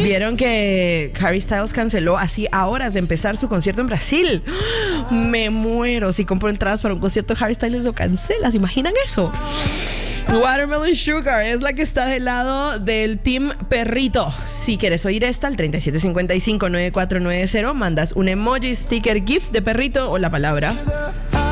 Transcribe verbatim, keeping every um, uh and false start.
Vieron que Harry Styles canceló así a horas de empezar su concierto en Brasil. Me muero si compro entradas para un concierto de Harry Styles lo cancelas. ¿Imaginan eso? Watermelon Sugar es la que está del lado del Team Perrito. Si quieres oír esta, al treinta y siete cincuenta y cinco, noventa y cuatro noventa, mandas un emoji, sticker, GIF de perrito o la palabra